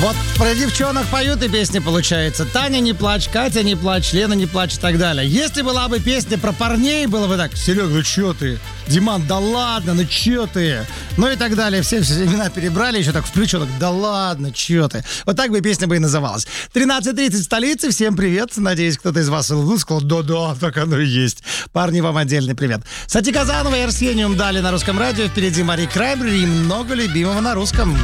Вот про девчонок поют и песни получается. Таня, не плачь, Катя, не плачь, Лена, не плачь и так далее. Если была бы песня про парней, было бы так: Серега, ну чё ты? Диман, да ладно, ну чё ты? Ну и так далее. Все имена перебрали, еще так в плечо, так: да ладно, чё ты? Вот так бы песня бы и называлась. 13:30 в столице. Всем привет. Надеюсь, кто-то из вас сказал: да-да, так оно и есть. Парни, вам отдельный привет. Сати Казанова и Арсениум дали на русском радио. Впереди Мари Краймбрери и много любимого на русском.